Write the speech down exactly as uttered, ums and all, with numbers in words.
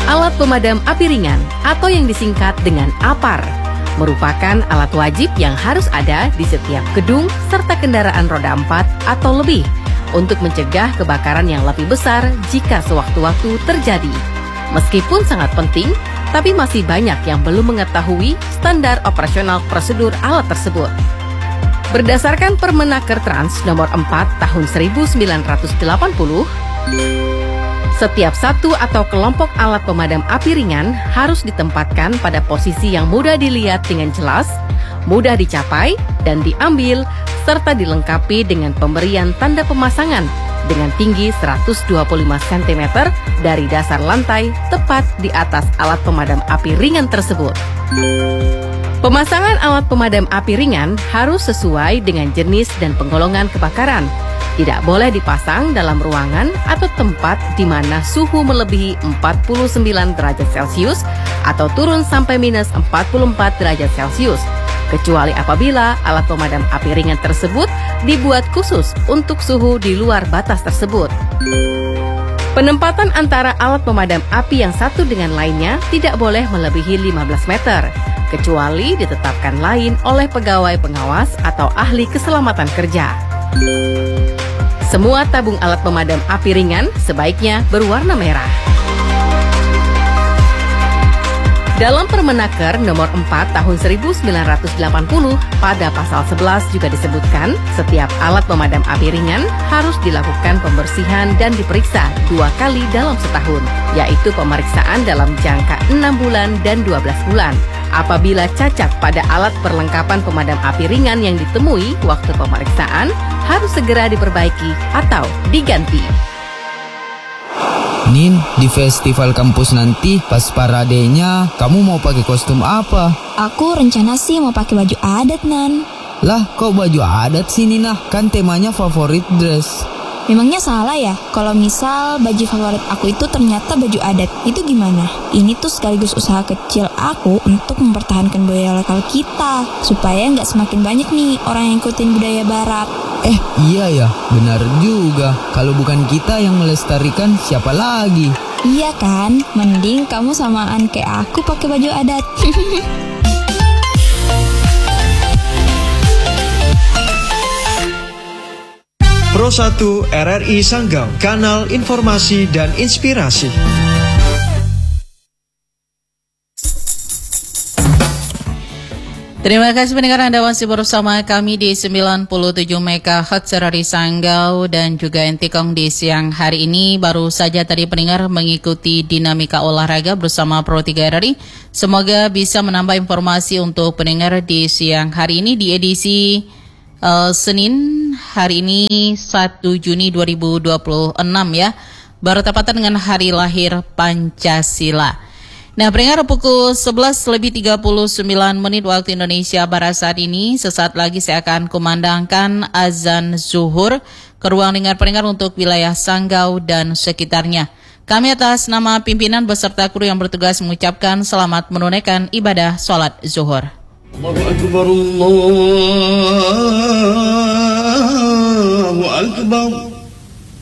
Alat pemadam api ringan atau yang disingkat dengan APAR merupakan alat wajib yang harus ada di setiap gedung serta kendaraan roda empat atau lebih untuk mencegah kebakaran yang lebih besar jika sewaktu-waktu terjadi. Meskipun sangat penting, tapi masih banyak yang belum mengetahui standar operasional prosedur alat tersebut. Berdasarkan Permenaker Trans nomor empat tahun seribu sembilan ratus delapan puluh, setiap satu atau kelompok alat pemadam api ringan harus ditempatkan pada posisi yang mudah dilihat dengan jelas, mudah dicapai dan diambil, serta dilengkapi dengan pemberian tanda pemasangan dengan tinggi seratus dua puluh lima sentimeter dari dasar lantai tepat di atas alat pemadam api ringan tersebut. Pemasangan alat pemadam api ringan harus sesuai dengan jenis dan penggolongan kebakaran. Tidak boleh dipasang dalam ruangan atau tempat di mana suhu melebihi empat puluh sembilan derajat Celcius atau turun sampai minus empat puluh empat derajat Celcius, kecuali apabila alat pemadam api ringan tersebut dibuat khusus untuk suhu di luar batas tersebut. Penempatan antara alat pemadam api yang satu dengan lainnya tidak boleh melebihi lima belas meter, kecuali ditetapkan lain oleh pegawai pengawas atau ahli keselamatan kerja. Semua tabung alat pemadam api ringan sebaiknya berwarna merah. Dalam Permenaker nomor empat tahun seribu sembilan ratus delapan puluh, pada pasal sebelas juga disebutkan setiap alat pemadam api ringan harus dilakukan pembersihan dan diperiksa dua kali dalam setahun, yaitu pemeriksaan dalam jangka enam bulan dan dua belas bulan. Apabila cacat pada alat perlengkapan pemadam api ringan yang ditemui waktu pemeriksaan, harus segera diperbaiki atau diganti. Nin, di festival kampus nanti pas paradenya, kamu mau pakai kostum apa? Aku rencana sih mau pakai baju adat, Nan. Lah, kok baju adat sih, Nina? Kan temanya favorit dress. Memangnya salah ya kalau misal baju favorit aku itu ternyata baju adat? Itu gimana? Ini tuh sekaligus usaha kecil aku untuk mempertahankan budaya lokal kita, supaya nggak semakin banyak nih orang yang ikutin budaya barat. Eh, iya ya, benar juga. Kalau bukan kita yang melestarikan, siapa lagi? Iya kan? Mending kamu samaan kayak aku pakai baju adat. Pro satu R R I Sanggau, kanal informasi dan inspirasi. Terima kasih pendengar, Anda masih bersama kami di sembilan puluh tujuh megahertz R R I Sanggau dan juga Entikong di siang hari ini. Baru saja tadi pendengar mengikuti dinamika olahraga bersama Pro tiga R R I. Semoga bisa menambah informasi untuk pendengar di siang hari ini di edisi uh, Senin hari ini satu Juni dua ribu dua puluh enam ya. Bertepatan dengan hari lahir Pancasila. Nah, pendengar, pukul sebelas lebih tiga puluh sembilan menit waktu Indonesia Barat saat ini. Sesaat lagi saya akan kumandangkan azan zuhur ke ruang dengar pendengar untuk wilayah Sanggau dan sekitarnya. Kami atas nama pimpinan beserta kru yang bertugas mengucapkan selamat menunaikan ibadah sholat zuhur. Allahu Akbar, Allahu Akbar.